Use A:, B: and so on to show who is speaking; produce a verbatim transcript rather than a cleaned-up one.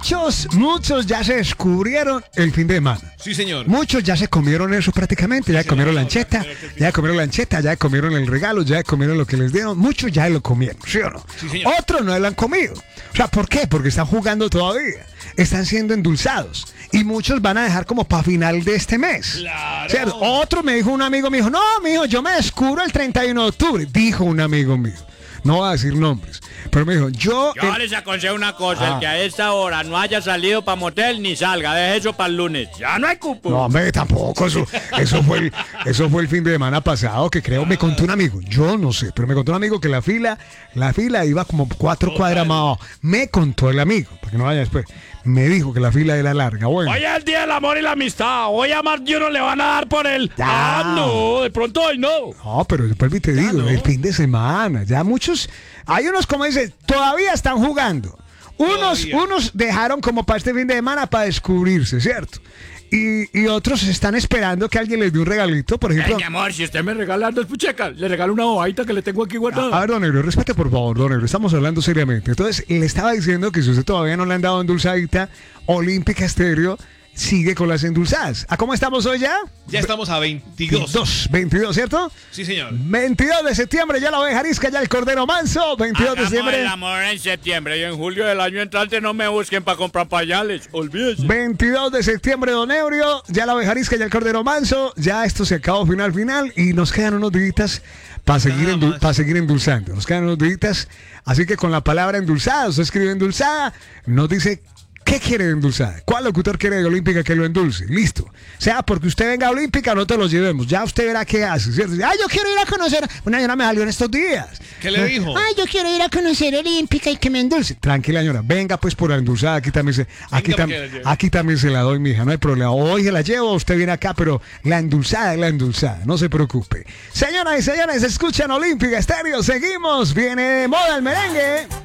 A: muchos, muchos ya se descubrieron el fin de semana.
B: Sí, señor.
A: Muchos ya se comieron eso prácticamente, ya
B: Sí,
A: comieron
B: no,
A: lancheta,
B: no, no, no,
A: ya comieron lancheta, ya comieron el regalo, ya comieron lo que les dieron. Muchos ya lo comieron, ¿sí o no?
B: Sí, señor.
A: Otros no lo han comido. O sea, ¿por qué? Porque están jugando todavía. Están siendo endulzados. Y muchos van a dejar como para final de este mes.
B: Claro.
A: ¿Cierto? Otro me dijo, un amigo me dijo, no, mijo, yo me descubro el treinta y uno de octubre. Dijo un amigo mío. No voy a decir nombres. Pero me dijo, yo...
C: Yo
A: el-
C: les aconsejo una cosa,
A: Ah.
C: el que a esta hora no haya salido para motel ni salga, deje eso para el lunes. Ya no hay cupo.
A: No, hombre, tampoco. Eso, eso, fue el, eso fue el fin de semana pasado, que creo, me contó un amigo. Yo no sé, pero me contó un amigo que la fila, la fila iba como cuatro cuadras más abajo. Me contó el amigo, para que no vaya después. Me dijo que la fila era larga. Bueno.
C: Hoy es el día del amor y la amistad. Hoy a más de uno le van a dar por él.
A: Ya.
C: Ah, no, de pronto hoy no.
A: No, pero después te digo,
B: no.
A: el fin de semana. Ya muchos, hay unos, como dice, todavía están jugando. Unos,
B: Todavía.
A: unos dejaron como para este fin de semana para descubrirse, ¿cierto? Y, y otros están esperando que alguien les dé un regalito, por
C: Ay,
A: ejemplo.
C: mi amor, si usted me regala dos puchecas, le regalo una bobadita que le tengo aquí guardada.
A: A ver, don Negro, respete por favor, don Negro, estamos hablando seriamente. Entonces, le estaba diciendo que si usted todavía no le han dado endulzadita, Olímpica Estéreo sigue con las endulzadas. ¿A cómo estamos hoy ya?
B: Ya estamos a veintidós.
A: Dos, veintidós, ¿cierto?
B: Sí, señor.
A: veintidós de septiembre, ya la oveja arisca, ya el cordero manso. veintidós de
C: Hagamos
A: septiembre.
C: el amor en septiembre y en julio del año entrante no me busquen para comprar pañales. Olvídese.
A: veintidós de septiembre, don Eurio, ya la oveja arisca, ya el cordero manso. Ya esto se acabó final, final. Y nos quedan unos días para seguir,
B: Nada
A: endu-
B: más.
A: para seguir endulzando. Nos quedan unos días. Así que con la palabra endulzada, usted escribe endulzada, nos dice... ¿Qué quiere de endulzada? ¿Cuál locutor quiere de Olímpica que lo endulce? Listo. O sea, porque usted venga a Olímpica, no te lo llevemos. Ya usted verá qué hace, ¿cierto? Ay, yo quiero ir a conocer. Una señora me salió en estos días.
B: ¿Qué le dijo?
A: Ay, yo quiero ir a conocer Olímpica y que me endulce. Tranquila, señora. Venga, pues, por la endulzada. Aquí también se, aquí,
B: Venga,
A: tam-
B: porque la lleve.
A: aquí también se la doy, mija. No hay problema. Hoy se la llevo, usted viene acá, pero la endulzada es la endulzada. No se preocupe. Señoras y señores, escuchan Olímpica Estéreo. Seguimos. Viene moda el merengue.